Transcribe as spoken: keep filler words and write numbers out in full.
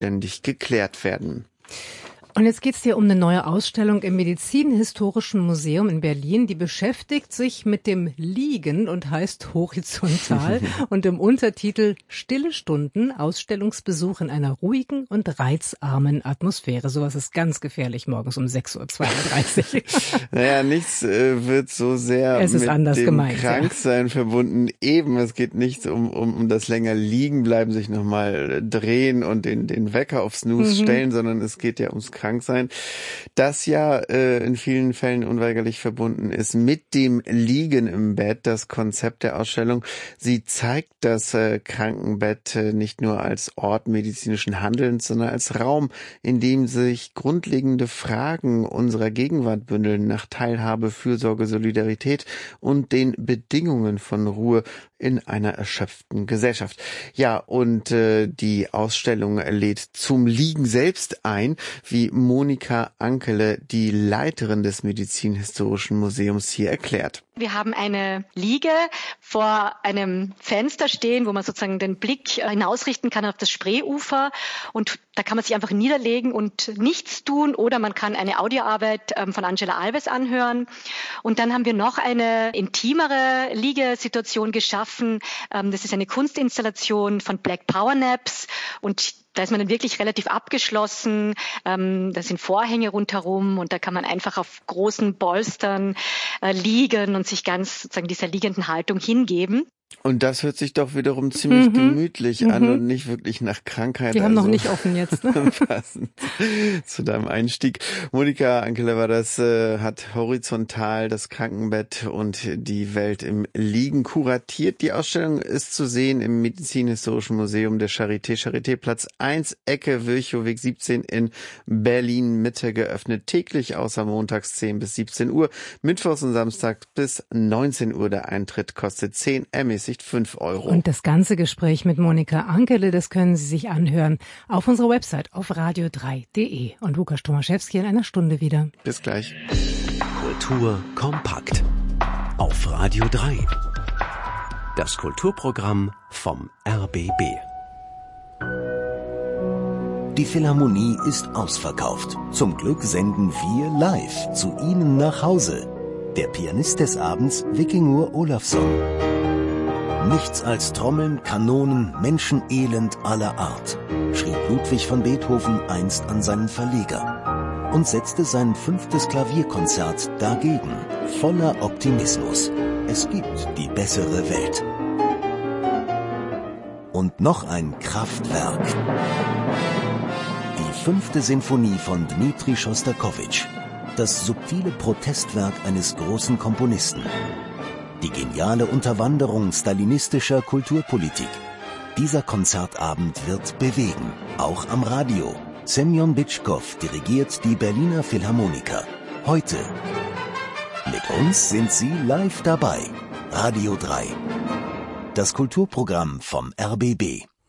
ständig geklärt werden. Und jetzt geht's hier um eine neue Ausstellung im Medizinhistorischen Museum in Berlin. Die beschäftigt sich mit dem Liegen und heißt Horizontal und im Untertitel Stille Stunden, Ausstellungsbesuch in einer ruhigen und reizarmen Atmosphäre. Sowas ist ganz gefährlich morgens um sechs Uhr zweiunddreißig. Naja, nichts äh, wird so sehr es ist mit anders dem gemeint, Kranksein ja. verbunden. Eben, es geht nicht um, um, um das länger liegen bleiben, sich nochmal drehen und den, den Wecker auf Snooze mhm. stellen, sondern es geht ja ums Kranksein, das ja äh, in vielen Fällen unweigerlich verbunden ist mit dem Liegen im Bett. Das Konzept der Ausstellung, sie zeigt das äh, Krankenbett äh, nicht nur als Ort medizinischen Handelns, sondern als Raum, in dem sich grundlegende Fragen unserer Gegenwart bündeln, nach Teilhabe, Fürsorge, Solidarität und den Bedingungen von Ruhe in einer erschöpften Gesellschaft. Ja, und äh, die Ausstellung lädt zum Liegen selbst ein, wie Monika Ankele, die Leiterin des Medizinhistorischen Museums, hier erklärt. Wir haben eine Liege vor einem Fenster stehen, wo man sozusagen den Blick hinausrichten kann auf das Spreeufer, und da kann man sich einfach niederlegen und nichts tun, oder man kann eine Audioarbeit von Angela Alves anhören. Und dann haben wir noch eine intimere Liegesituation geschaffen. Das ist eine Kunstinstallation von Black Power Naps, und da ist man dann wirklich relativ abgeschlossen. Ähm, da sind Vorhänge rundherum und da kann man einfach auf großen Bolstern äh, liegen und sich ganz sozusagen dieser liegenden Haltung hingeben. Und das hört sich doch wiederum ziemlich mhm. gemütlich an mhm. und nicht wirklich nach Krankheit. Die haben also noch nicht offen jetzt. Ne? Passend zu deinem Einstieg. Monika Ankele war das, äh, hat Horizontal das Krankenbett und die Welt im Liegen kuratiert. Die Ausstellung ist zu sehen im Medizinhistorischen Museum der Charité, Charité Platz eins, Ecke Virchowweg siebzehn in Berlin-Mitte, geöffnet täglich außer montags zehn bis siebzehn Uhr, mittwochs und samstags bis neunzehn Uhr. Der Eintritt kostet zehn, ermäßigt fünf Euro. Und das ganze Gespräch mit Monika Ankele, das können Sie sich anhören auf unserer Website auf radio drei punkt de. Und Lukas Tomaszewski in einer Stunde wieder. Bis gleich. Kultur kompakt auf Radio drei. Das Kulturprogramm vom R B B. Die Philharmonie ist ausverkauft. Zum Glück senden wir live zu Ihnen nach Hause. Der Pianist des Abends, Vikingur Olafsson. Nichts als Trommeln, Kanonen, Menschenelend aller Art, schrieb Ludwig von Beethoven einst an seinen Verleger und setzte sein fünftes Klavierkonzert dagegen, voller Optimismus. Es gibt die bessere Welt. Und noch ein Kraftwerk. Die fünfte Sinfonie von Dmitri Schostakowitsch. Das subtile Protestwerk eines großen Komponisten. Die geniale Unterwanderung stalinistischer Kulturpolitik. Dieser Konzertabend wird bewegen, auch am Radio. Semyon Bitschkow dirigiert die Berliner Philharmoniker. Heute. Mit uns sind Sie live dabei. Radio drei. Das Kulturprogramm vom R B B.